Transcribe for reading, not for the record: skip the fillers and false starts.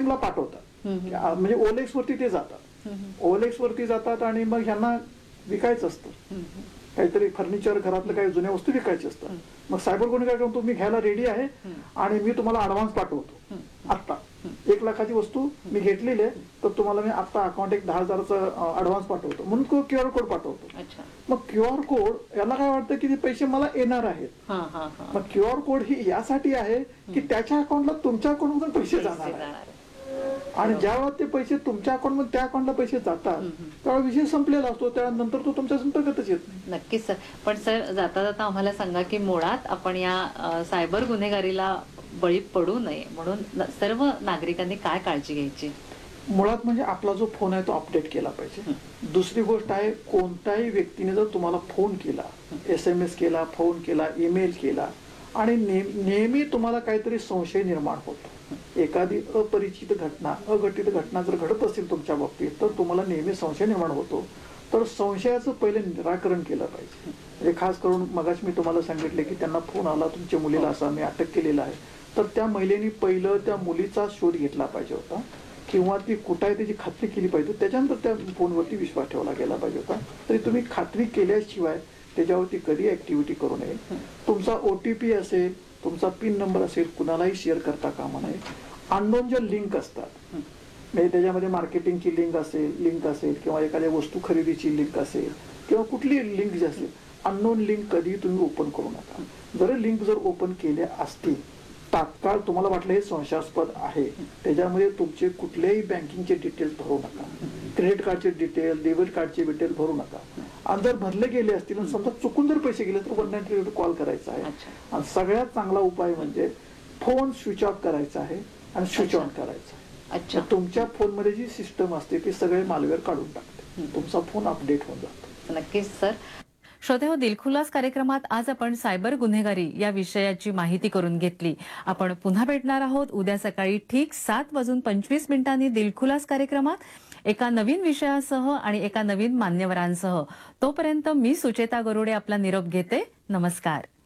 एक्सचेंजला पाठवतात, म्हणजे OLX वरती ते जातात. OLX वरती जातात आणि मग ह्यांना विकायचं असतं, काहीतरी फर्निचर, घरातलं काही जुन्या वस्तू विकायची असतात. मग सायबर गुन्हे काय करतो, मी घ्यायला रेडी आहे आणि मी तुम्हाला ऍडव्हान्स पाठवतो. आत्ता 1 लाखाची वस्तू मी घेतलेली आहे, तर तुम्हाला मी आता अकाउंट एक 10,000चा ऍडव्हान्स पाठवतो म्हणून QR कोड पाठवतो. मग QR कोड याला काय वाटतं की ते पैसे मला येणार आहेत. मग QR कोड ही यासाठी आहे की त्याच्या अकाउंटला तुमच्या अकाउंटमधून पैसे जाणार आहेत. आणि ज्यावेळेला ते पैसे तुमच्या अकाउंटमध्ये त्या अकाउंटला पैसे जातात त्यावेळेला विषय संपलेला असतो, त्यानंतर तो तुमच्या संपर्कातच येत नाही. नक्कीच सर. पण सर, जाता जाता आम्हाला सांगा की मुळात आपण या सायबर गुन्हेगारीला बळी पडू नये म्हणून सर्व नागरिकांनी काय काळजी घ्यायची? मुळात म्हणजे आपला जो फोन आहे तो अपडेट केला पाहिजे. दुसरी गोष्ट आहे, कोणत्याही व्यक्तीने जर तुम्हाला फोन केला, SMS केला, फोन केला, ईमेल केला आणि नेहमी तुम्हाला काहीतरी संशय निर्माण होतो, एखादी अपरिचित घटना, अघटित घटना जर घडत असेल तुमच्या बाबतीत, तर तुम्हाला नेहमी संशय निर्माण होतो. तर संशयाचं पहिले निराकरण केलं पाहिजे. म्हणजे खास करून मगाच मी तुम्हाला सांगितले की त्यांना फोन आला, तुमच्या मुलीला असा मी अटक केलेला आहे, तर त्या महिलेने पहिलं त्या मुलीचा शोध घेतला पाहिजे होता किंवा ती कुठं आहे त्याची खात्री केली पाहिजे, त्याच्यानंतर त्या फोनवरती विश्वास ठेवला गेला पाहिजे होता. तरी तुम्ही खात्री केल्याशिवाय त्याच्यावरती कधी ऍक्टिव्हिटी करू नये. तुमचा OTP असेल, तुमचा पिन नंबर असेल, कुणालाही शेअर करता कामा नये. अननोन ज्या लिंक असतात, म्हणजे त्याच्यामध्ये मार्केटिंगची लिंक असेल किंवा एखाद्या वस्तू खरेदीची लिंक असेल किंवा कुठली लिंक जी असेल, अननोन लिंक कधी तुम्ही ओपन करू नका. जर लिंक ओपन केल्या असतील, तात्काळ तुम्हाला वाटलं हे संशयास्पद आहे, त्याच्यामध्ये तुमचे कुठल्याही बँकिंगचे डिटेल्स भरू नका, क्रेडिट कार्डचे डिटेल, डेबिट कार्डचे डिटेल भरू नका. आणि जर भरले गेले असतील आणि समजा चुकून जर पैसे गेले तर 198 कॉल करायचा आहे. आणि सगळ्यात चांगला उपाय म्हणजे फोन स्विच ऑफ करायचा आहे आणि स्विच ऑन करायचा आहे. तुमच्या फोनमध्ये जी सिस्टम असते ती सगळे मालवेअर काढून टाकते, तुमचा फोन अपडेट होऊन जातो. नक्कीच सर. श्रोतेहो, दिलखुलास कार्यक्रमात आज आपण सायबर गुन्हेगारी या विषयाची माहिती करून घेतली. आपण पुन्हा भेटणार आहोत उद्या सकाळी ठीक 7:25 दिलखुलास कार्यक्रमात एका नवीन विषयासह आणि एका नवीन मान्यवरांसह. तोपर्यंत मी सुचेता गरुडे आपला निरोप घेते. नमस्कार.